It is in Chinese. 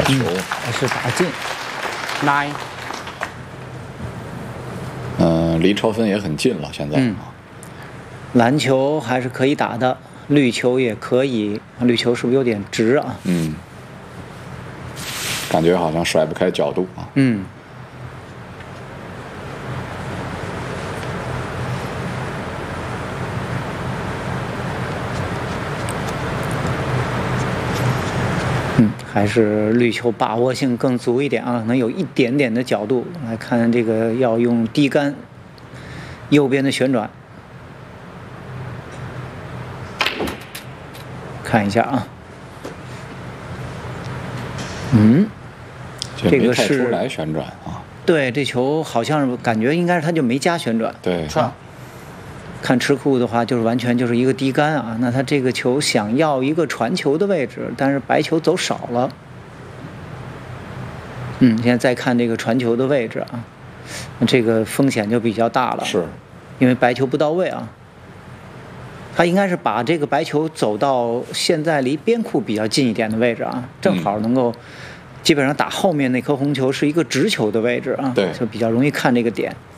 球， 还是打进。9。 离超分也很近了，现在。 蓝球还是可以打的，绿球也可以。绿球是不是有点直啊？ 感觉好像甩不开角度啊。 还是绿球把握性更足一点啊，能有一点点的角度。来看这个要用低杆，右边的旋转，看一下啊。这个是出来旋转啊。 对，这球好像是感觉应该是他就没加旋转。 对。 看吃库的话，就是完全就是一个低杆啊。那他这个球想要一个传球的位置，但是白球走少了。现在再看这个传球的位置啊，这个风险就比较大了。 是。 因为白球不到位啊。他应该是把这个白球走到现在离边库比较近一点的位置啊，正好能够基本上打后面那颗红球是一个直球的位置啊， 对， 就比较容易看这个点。